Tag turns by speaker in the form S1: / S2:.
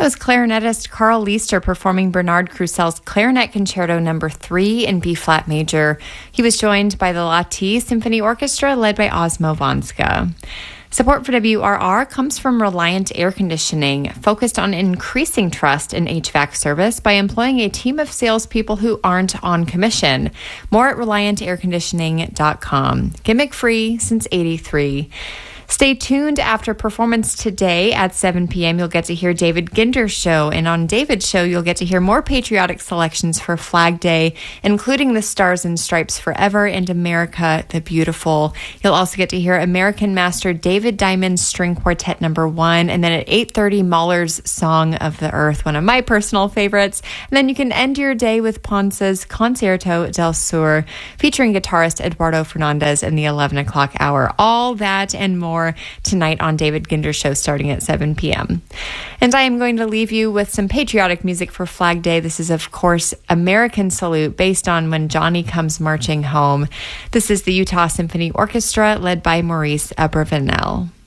S1: was clarinetist Carl Leister performing Bernard Crusel's Clarinet Concerto No. 3 in B-flat major. He was joined by the Lahti Symphony Orchestra led by Osmo Vanska. Support for WRR comes from Reliant Air Conditioning, focused on increasing trust in HVAC service by employing a team of salespeople who aren't on commission. More at ReliantAirConditioning.com. Gimmick-free since '83. Stay tuned after performance today at 7 p.m. You'll get to hear David Ginder's show. And on David's show, you'll get to hear more patriotic selections for Flag Day, including the Stars and Stripes Forever and America the Beautiful. You'll also get to hear American master David Diamond's String Quartet No. 1. And then at 8:30, Mahler's Song of the Earth, one of my personal favorites. And then you can end your day with Ponce's Concerto del Sur, featuring guitarist Eduardo Fernandez in the 11 o'clock hour. All that and more tonight on David Ginder's show starting at 7 p.m. And I am going to leave you with some patriotic music for Flag Day. This is, of course, American Salute, based on When Johnny Comes Marching Home. This is the Utah Symphony Orchestra led by Maurice Abravanel.